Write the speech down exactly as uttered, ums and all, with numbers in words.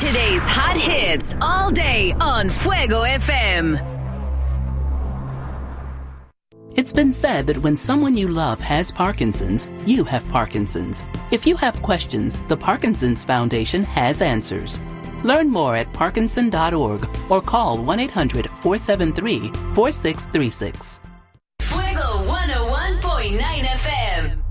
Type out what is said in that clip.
Today's hot hits all day on Fuego F M. It's been said that when someone you love has Parkinson's, you have Parkinson's. If you have questions, the Parkinson's Foundation has answers. Learn more at parkinson dot org or call one eight hundred four seven three four six three six. Fuego one oh one point nine